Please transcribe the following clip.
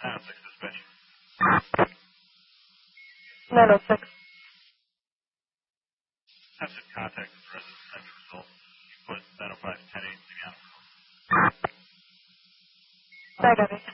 906 dispatch. 906. Attempted contact with resident as a result. You put 905 10 8 together. 908.